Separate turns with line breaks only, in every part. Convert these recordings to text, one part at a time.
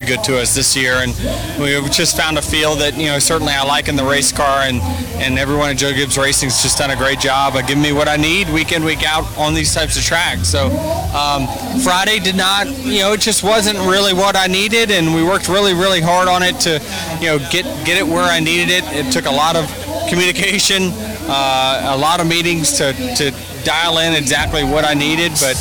good to us this year, and we've just found a feel that, certainly I like in the race car, and everyone at Joe Gibbs Racing's just done a great job of giving me what I need week in, week out on these types of tracks. So Friday did not, it just wasn't really what I needed, and we worked really, really hard on it to, get it where I needed it. It took a lot of communication, a lot of meetings to dial in exactly what I needed, but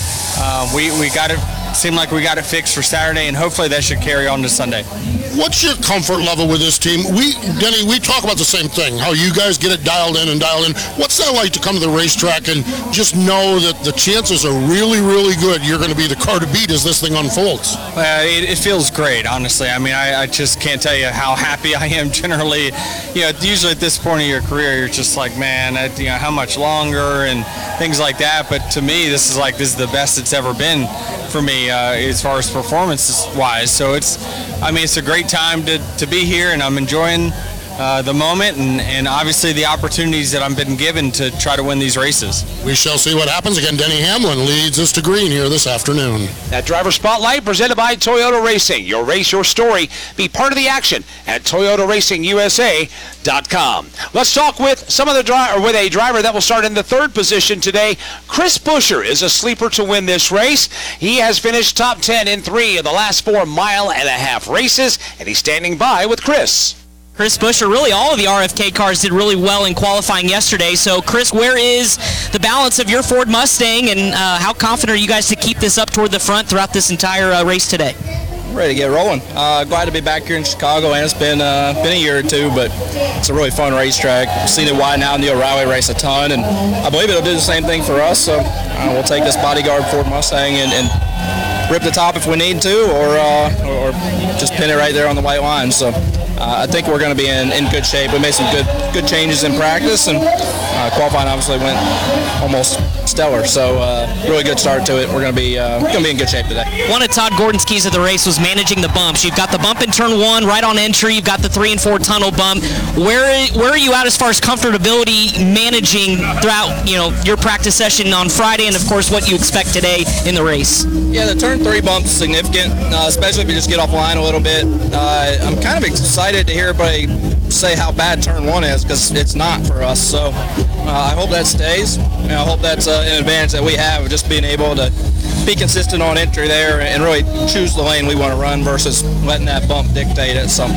we got it. Seemed like we got it fixed for Saturday, and hopefully that should carry on to Sunday.
What's your comfort level with this team? Denny, we talk about the same thing, how you guys get it dialed in. What's that like to come to the racetrack and just know that the chances are really, really good you're going to be the car to beat as this thing unfolds?
It feels great, honestly. I mean, I just can't tell you how happy I am generally. Usually at this point of your career, you're just like, man, how much longer and things like that. But to me, this is the best it's ever been for me as far as performance-wise. So it's a great time to be here, and I'm enjoying the moment and obviously the opportunities that I've been given to try to win these races.
We shall see what happens. Again, Denny Hamlin leads us to green here this afternoon.
That driver spotlight presented by Toyota Racing. Your race, your story. Be part of the action at ToyotaRacingUSA.com. Let's talk with with a driver that will start in the third position today. Chris Buescher is a sleeper to win this race. He has finished top 10 in 3 of the last 4 mile-and-a-half races, and he's standing by with Chris.
Chris Buescher, really all of the RFK cars did really well in qualifying yesterday. So, Chris, where is the balance of your Ford Mustang, and how confident are you guys to keep this up toward the front throughout this entire race today?
Ready to get rolling. Glad to be back here in Chicago, and it's been a year or two, but it's a really fun racetrack. I've seen it widen out in the O'Reilly race a ton, and I believe it'll do the same thing for us. So we'll take this bodyguard Ford Mustang and rip the top if we need to, or just pin it right there on the white line. So I think we're going to be in good shape. We made some good changes in practice, and qualifying obviously went almost stellar. So really good start to it. We're going to be in good shape today.
One of Todd Gordon's keys of the race was managing the bumps. You've got the bump in turn 1 right on entry. You've got the 3 and 4 tunnel bump. Where are you at as far as comfortability managing throughout your practice session on Friday, and of course what you expect today in the race?
Yeah, the turn 3 bump is significant, especially if you just get off line a little bit. I'm kind of excited to hear everybody say how bad turn 1 is, because it's not for us. So I hope that stays. I hope that's an advantage that we have of just being able to be consistent on entry there and really choose the lane we want to run versus letting that bump dictate it. So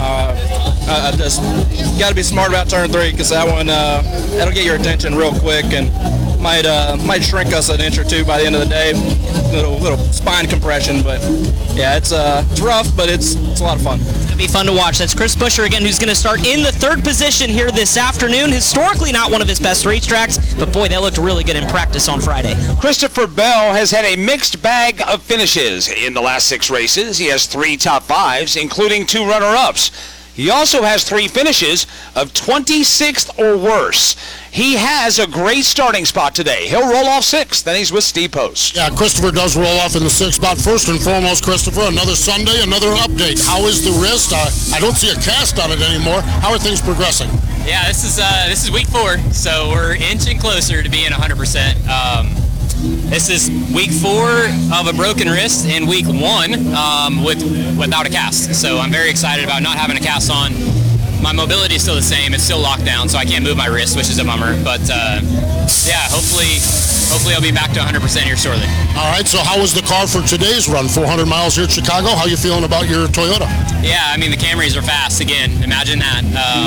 I just got to be smart about turn 3, because that one that'll get your attention real quick and might shrink us an inch or two by the end of the day. Little spine compression, but yeah, it's rough, but it's a lot of fun.
It'll be fun to watch. That's Chris Buescher again, who's going to start in the third position here this afternoon. Historically not one of his best racetracks, but boy, they looked really good in practice on Friday.
Christopher Bell has had a mixed bag of finishes in the last 6 races. He has 3 top 5s, including 2 runner-ups. He also has 3 finishes of 26th or worse. He has a great starting spot today. He'll roll off 6th, then he's with Steve Post.
Yeah, Christopher does roll off in the 6th spot. First and foremost, Christopher, another Sunday, another update. How is the wrist? I don't see a cast on it anymore. How are things progressing?
Yeah, this is week 4, so we're inching closer to being 100%. This is week 4 of a broken wrist and week 1 without a cast. So I'm very excited about not having a cast on. My mobility is still the same. It's still locked down, so I can't move my wrist, which is a bummer. But yeah, hopefully I'll be back to 100% here shortly.
All right, so how was the car for today's run? 400 miles here at Chicago. How you feeling about your Toyota?
Yeah, I mean, the Camrys are fast again. Imagine that.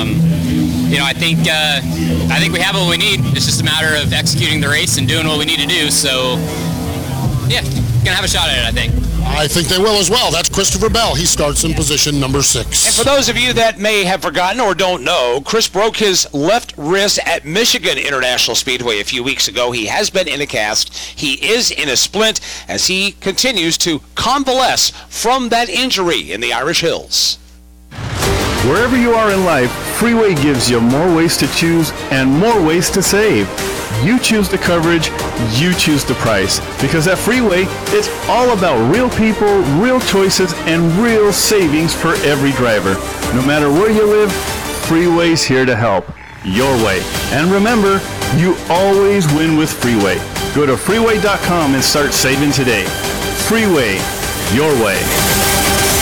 I think we have what we need. It's just a matter of executing the race and doing what we need to do. So, yeah, gonna have a shot at it, I think.
I think they will as well. That's Christopher Bell. He starts in position number 6.
And for those of you that may have forgotten or don't know, Chris broke his left wrist at Michigan International Speedway a few weeks ago. He has been in a cast. He is in a splint as he continues to convalesce from that injury in the Irish Hills.
Wherever you are in life, Freeway gives you more ways to choose and more ways to save. You choose the coverage, you choose the price. Because at Freeway, it's all about real people, real choices, and real savings for every driver. No matter where you live, Freeway's here to help. Your way. And remember, you always win with Freeway. Go to freeway.com and start saving today. Freeway, your way.